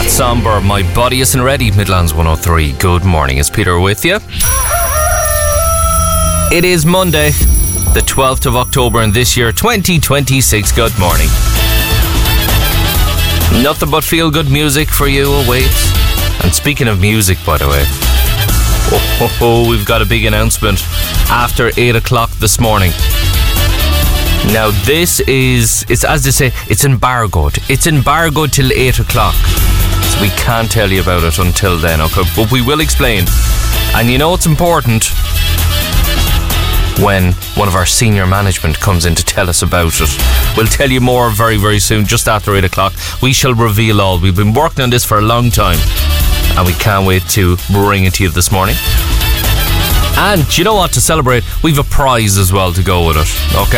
Somber, My Body Isn't Ready, Midlands 103. Good morning, it's Peter with you. It is Monday, the 12th of October in this year, 2026. Good morning. Nothing but feel-good music for you awaits. And speaking of music, by the way, we've got a big announcement after 8 o'clock this morning. Now this it's as they say, it's embargoed. It's embargoed till 8 o'clock. So we can't tell you about it until then, okay? But we will explain. And you know it's important when one of our senior management comes in to tell us about it. We'll tell you more very, very soon, just after 8 o'clock. We shall reveal all. We've been working on this for a long time, and we can't wait to bring it to you this morning. And you know what, to celebrate, we've a prize as well to go with it, okay?